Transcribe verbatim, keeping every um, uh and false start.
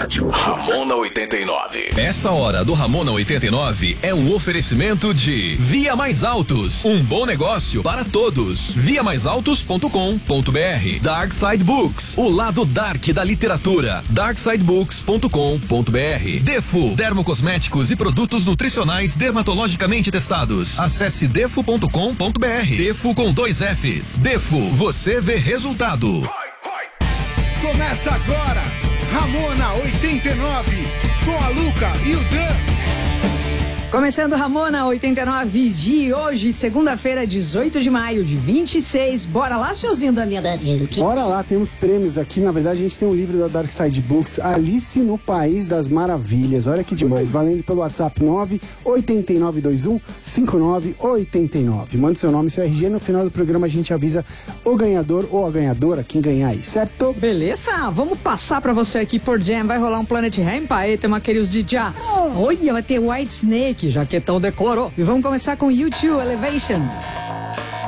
rádio. Ramona oitenta e nove. Essa hora do Ramona oitenta e nove é um oferecimento de Via Mais Altos, um bom negócio para todos. via mais altos ponto com ponto br. Dark Side Books, o lado dark da literatura. dark side books ponto com ponto br. Defo, dermocosméticos e produtos nutricionais dermatologicamente testados. Acesse defo ponto com ponto br. Defo com dois Fs. Defo, você vê resultado. Começa agora, Ramona oitenta e nove, com a Luca e o Dan. Começando Ramona oitenta e nove de hoje, segunda-feira, dezoito de maio de vinte e seis. Bora lá, senhorzinho Daniel. Bora lá, temos prêmios aqui. Na verdade, a gente tem um livro da Dark Side Books, Alice no País das Maravilhas. Olha que demais, valendo pelo WhatsApp nove oito nove dois um cinco nove oito nove. Manda seu nome e seu R G. No final do programa a gente avisa o ganhador ou a ganhadora, quem ganhar aí, certo? Beleza, vamos passar pra você aqui por Jam. Vai rolar um Planet Ramp aí, tem uma queridos de já. Olha, vai ter White Snake, Jaquetão decorou. E vamos começar com U dois Elevation.